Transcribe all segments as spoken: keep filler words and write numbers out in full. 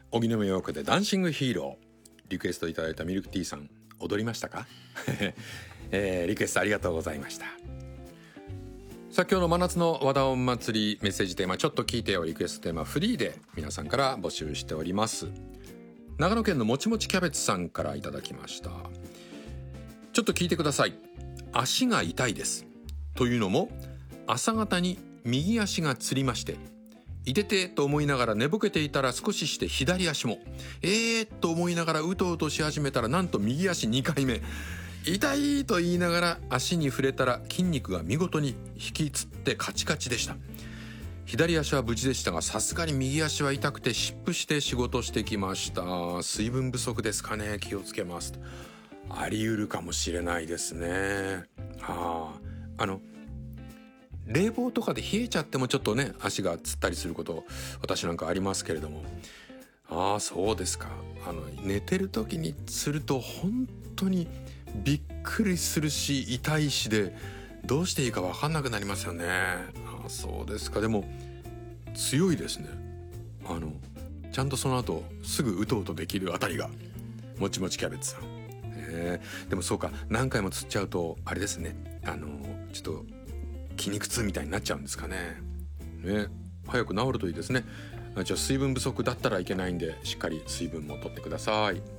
荻野目洋子でダンシングヒーロー。リクエストいただいたミルクティーさん、踊りましたか、えー、リクエストありがとうございました。さあ今日の真夏の和田音祭りメッセージテーマ、ちょっと聞いてよリクエストテーマフリーで皆さんから募集しております。長野県のもちもちキャベツさんからいただきました。ちょっと聞いてください。足が痛いです。というのも朝方に右足がつりまして、いててと思いながら寝ぼけていたら少しして左足も、えーと思いながらうとうとし始めたらなんと右足にかいめ、痛いと言いながら足に触れたら筋肉が見事に引きつってカチカチでした。左足は無事でしたが、さすがに右足は痛くて湿布して仕事してきました。水分不足ですかね、気をつけます。あり得るかもしれないですね。はあ、あの冷房とかで冷えちゃってもちょっとね足がつったりすること私なんかありますけれども、ああそうですか。あの寝てる時につると本当にびっくりするし痛いしでどうしていいか分かんなくなりますよね。ああそうですか。でも強いですね。あのちゃんとその後すぐうとうとできるあたりがもちもちキャベツさん。えー、でもそうか、何回もつっちゃうとあれですね、あのちょっと筋肉痛みたいになっちゃうんですかね。ね、早く治るといいですね。じゃあ水分不足だったらいけないんで、しっかり水分も取ってください。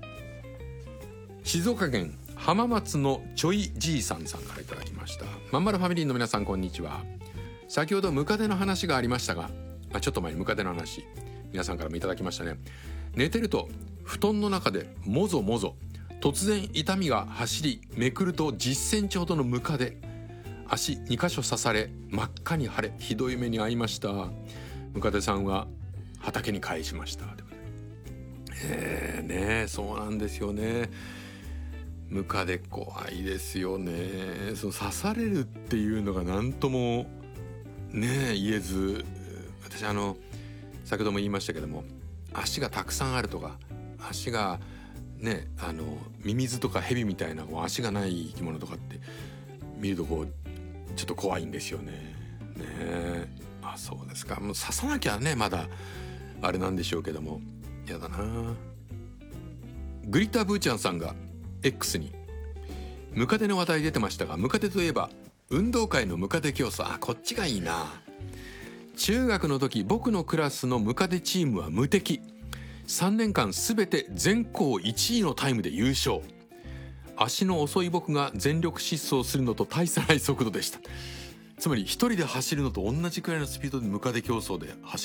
静岡県浜松のちょいじいさんさんからいただきました。まんまるファミリーの皆さんこんにちは。先ほどムカデの話がありましたが、あちょっと前にムカデの話皆さんからもいただきましたね。寝てると布団の中でもぞもぞ突然痛みが走り、めくるとじゅっセンチほどのムカデ、足にかしょ刺され真っ赤に腫れ、ひどい目に遭いました。ムカデさんは畑に返しました。へえね、そうなんですよね。ムカデ怖いですよね。その刺されるっていうのが何ともね言えず、私あの先ほども言いましたけども、足がたくさんあるとか、足がねあのミミズとかヘビみたいな足がない生き物とかって見るとこうちょっと怖いんですよね。ねえ、あそうですか。もう刺さなきゃねまだあれなんでしょうけども、やだな。グリッターブーちゃんさんが X にムカデの話題出てましたが、ムカデといえば運動会のムカデ競争、あこっちがいいな。中学の時僕のクラスのムカデチームは無敵、さんねんかんすべて全校いちいのタイムで優勝。足の遅い僕が全力疾走するのと大差ない速度でした。つまり一人で走るのと同じくらいのスピードでムカデ競争で走